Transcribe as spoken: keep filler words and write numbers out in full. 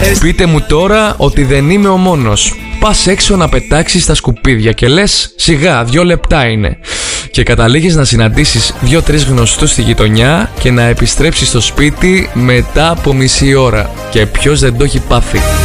Πείτε μου τώρα ότι δεν είμαι ο μόνος. Πας έξω να πετάξεις τα σκουπίδια και λες σιγά, δυο λεπτά είναι. Και καταλήγεις να συναντήσεις δυο-τρεις γνωστούς στη γειτονιά και να επιστρέψεις στο σπίτι μετά από μισή ώρα. Και ποιος δεν το έχει πάθει.